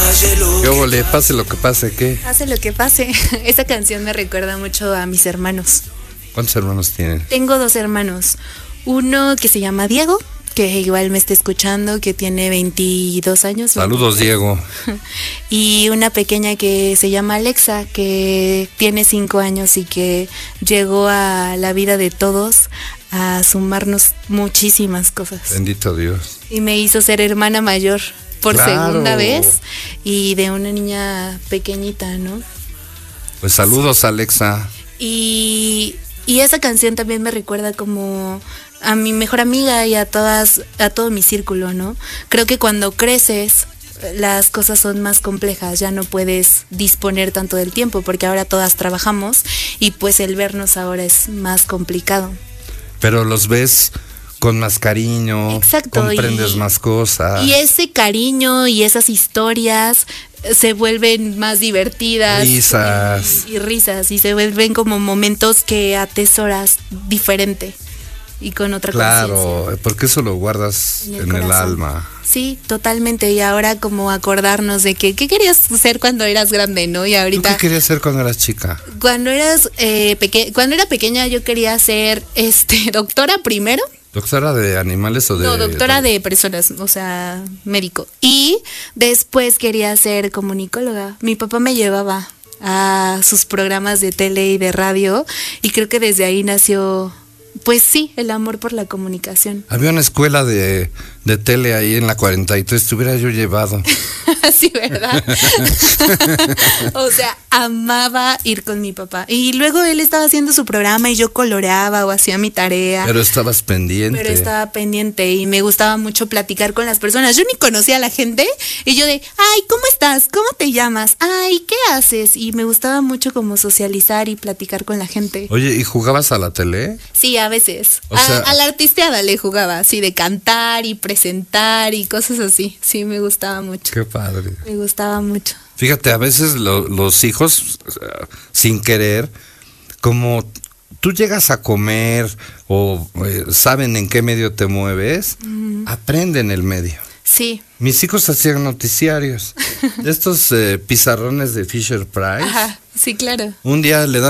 ¿Qué ole? Pase lo que pase, ¿qué? Pase lo que pase. Esta canción me recuerda mucho a mis hermanos. ¿Cuántos hermanos tienen? Tengo 2 hermanos. Uno que se llama Diego, que igual me está escuchando, que tiene 22 años. Saludos, Diego. Y una pequeña que se llama Alexa, que tiene 5 años y que llegó a la vida de todos a sumarnos muchísimas cosas. Bendito Dios. Y me hizo ser hermana mayor por Claro. segunda vez y de una niña pequeñita, ¿no? Pues saludos, Alexa. Y esa canción también me recuerda como a mi mejor amiga y a todo mi círculo, ¿no? Creo que cuando creces las cosas son más complejas, ya no puedes disponer tanto del tiempo porque ahora todas trabajamos y pues el vernos ahora es más complicado. Pero los ves con más cariño. Exacto, comprendes más cosas. Y ese cariño y esas historias se vuelven más divertidas. Risas. Y risas, y se vuelven como momentos que atesoras diferente y con otra conciencia. Claro, porque eso lo guardas en el corazón. alma. Sí, totalmente. Y ahora como acordarnos de que qué querías ser cuando eras grande, ¿no? Y ¿Tú ahorita qué querías ser cuando eras chica? cuando era pequeña yo quería ser doctora primero. ¿Doctora de animales o de...? No, doctora de personas, o sea, médico. Y después quería ser comunicóloga. Mi papá me llevaba a sus programas de tele y de radio y creo que desde ahí nació, pues sí, el amor por la comunicación. Había una escuela de tele ahí en la 43, te hubiera yo llevado. Sí, ¿verdad? O sea, amaba ir con mi papá. Y luego él estaba haciendo su programa y yo coloreaba o hacía mi tarea. Pero estabas pendiente. Pero estaba pendiente y me gustaba mucho platicar con las personas. Yo ni conocía a la gente y yo de, ay, ¿cómo estás? ¿Cómo te llamas? Ay, ¿qué haces? Y me gustaba mucho como socializar y platicar con la gente. Oye, ¿y jugabas a la tele? Sí, a veces. O sea- A la artisteada le jugaba, así de cantar y presentar y cosas así. Sí, me gustaba mucho. Qué padre. Me gustaba mucho. Fíjate, a veces los hijos, sin querer, como tú llegas a comer o saben en qué medio te mueves, aprenden el medio. Sí. Mis hijos hacían noticiarios, de estos pizarrones de Fisher Price. Ajá, sí, claro. Un día le dan